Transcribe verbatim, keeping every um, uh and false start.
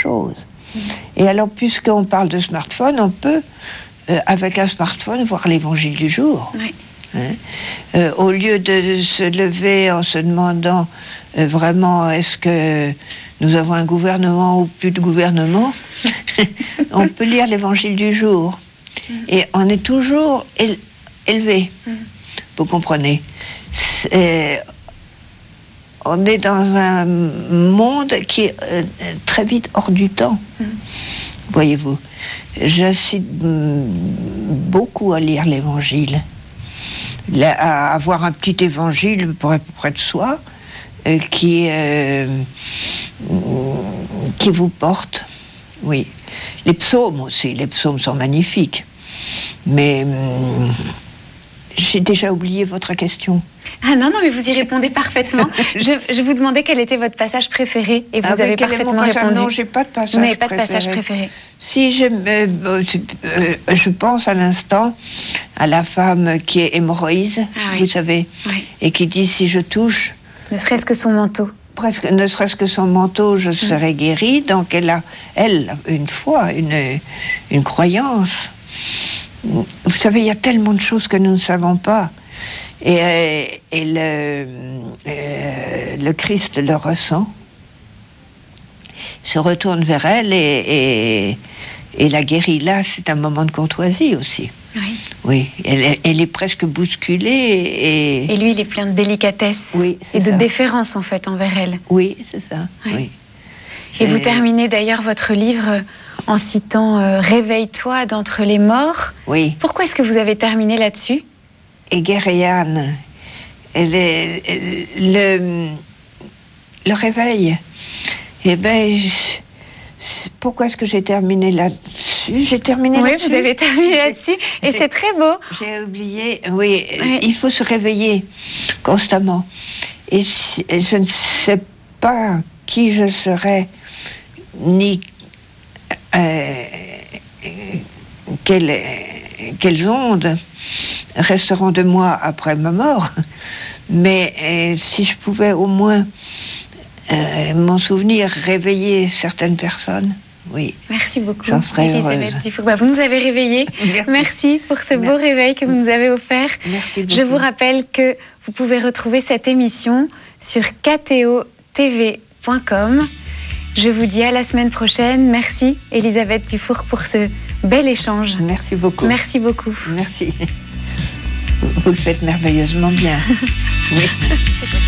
chose. Et alors, puisqu'on parle de smartphone, on peut, euh, avec un smartphone, voir l'évangile du jour. Oui. Hein euh, au lieu de se lever en se demandant euh, vraiment est-ce que nous avons un gouvernement ou plus de gouvernement, on peut lire l'évangile du jour. Mm. Et on est toujours éle- élevé. Mm. Vous comprenez ? C'est, on est dans un monde qui est euh, très vite hors du temps. Mm. Voyez-vous, j'incite beaucoup à lire l'évangile. À avoir un petit évangile pour à peu près de soi euh, qui, euh, qui vous porte. Oui. Les psaumes aussi, les psaumes sont magnifiques. Mais hum, j'ai déjà oublié votre question. Ah non, non, mais vous y répondez parfaitement. je, je vous demandais quel était votre passage préféré et vous ah, avez parfaitement répondu. Non, j'ai pas de passage Vous n'avez pas préféré. de passage préféré. Si, je, euh, euh, je pense à l'instant à la femme qui est hémorroïde, ah, oui. vous savez, oui. et qui dit si je touche... Ne serait-ce que son manteau. Presque, ne serait-ce que son manteau, je serai mmh. guérie. Donc elle a, elle, une foi, une, une croyance. Vous savez, il y a tellement de choses que nous ne savons pas. Et, euh, et le, euh, le Christ le ressent, se retourne vers elle et, et, et la guérit. Là, c'est un moment de courtoisie aussi. Oui. Oui, elle, elle est presque bousculée. Et, et lui, il est plein de délicatesse oui, et de ça. déférence, en fait, envers elle. Oui, c'est ça. Oui. Oui. Et, et vous terminez d'ailleurs votre livre en citant euh, « Réveille-toi d'entre les morts ». Oui. Pourquoi est-ce que vous avez terminé là-dessus ? Et Guéréane, le, le, le réveil, eh bien, pourquoi est-ce que j'ai terminé là-dessus ? J'ai terminé oui, là-dessus. Oui, vous avez terminé là-dessus, et c'est très beau. J'ai oublié, oui, oui, il faut se réveiller constamment. Et je ne sais pas qui je serai, ni euh, quelle, quelles ondes resteront de moi après ma mort, mais euh, si je pouvais au moins euh, m'en souvenir, réveiller certaines personnes, oui. Merci beaucoup. J'en serais heureuse. Bah, vous nous avez réveillés. Merci. Merci pour ce beau Merci. réveil que vous nous avez offert. Merci beaucoup. Je vous rappelle que vous pouvez retrouver cette émission sur k t o t v point com. Je vous dis à la semaine prochaine. Merci Elisabeth Dufourcq pour ce bel échange. Merci beaucoup. Merci beaucoup. Merci. Vous le faites merveilleusement bien. Oui.